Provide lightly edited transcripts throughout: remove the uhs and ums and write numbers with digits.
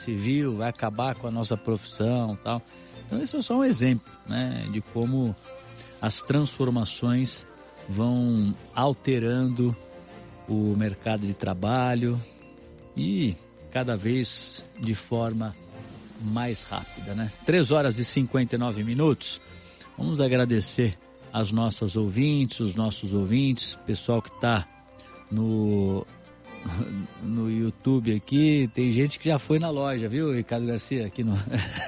civil, vai acabar com a nossa profissão e tal. Então esse é só um exemplo, né, de como as transformações vão alterando o mercado de trabalho e cada vez de forma mais rápida, né? 3h59. Vamos agradecer as nossas ouvintes, os nossos ouvintes, pessoal que está no YouTube aqui. Tem gente que já foi na loja, viu, Ricardo Garcia? Aqui no...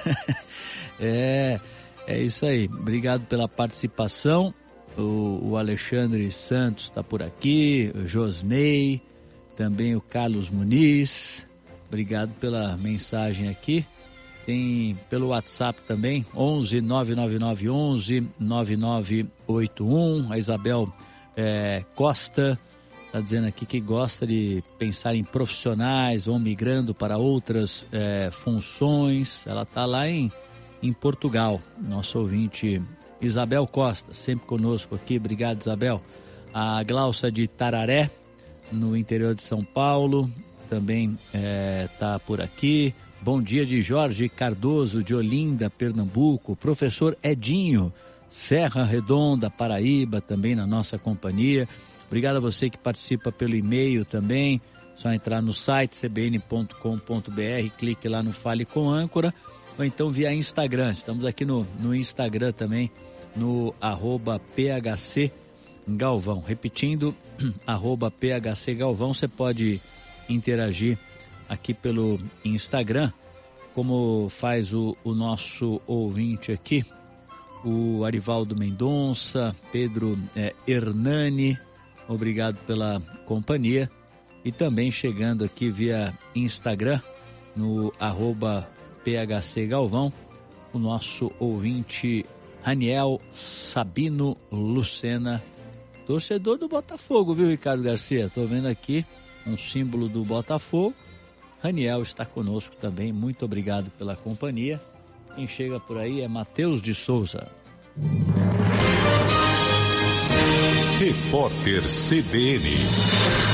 É isso aí. Obrigado pela participação. O Alexandre Santos está por aqui, o Josnei, também o Carlos Muniz. Obrigado pela mensagem aqui. Tem pelo WhatsApp também, 11 999 11 9981. A Isabel Costa está dizendo aqui que gosta de pensar em profissionais ou migrando para outras funções. Ela está lá em Portugal, nosso ouvinte Isabel Costa, sempre conosco aqui. Obrigado, Isabel. A Glaucia de Tararé, no interior de São Paulo, também está por aqui. Bom dia de Jorge Cardoso, de Olinda, Pernambuco. Professor Edinho, Serra Redonda, Paraíba, também na nossa companhia. Obrigado a você que participa pelo e-mail também. Só entrar no site cbn.com.br, clique lá no Fale com Âncora, ou então via Instagram. Estamos aqui no Instagram também, no @PHC Galvão. Repetindo, @PHC Galvão. Você pode interagir aqui pelo Instagram, como faz o nosso ouvinte aqui, o Arivaldo Mendonça, Pedro Hernani. Obrigado pela companhia. E também chegando aqui via Instagram, no @PHC Galvão, o nosso ouvinte Raniel Sabino Lucena, torcedor do Botafogo, viu, Ricardo Garcia? Estou vendo aqui um símbolo do Botafogo. Raniel está conosco também, muito obrigado pela companhia. Quem chega por aí é Matheus de Souza. Repórter CBN.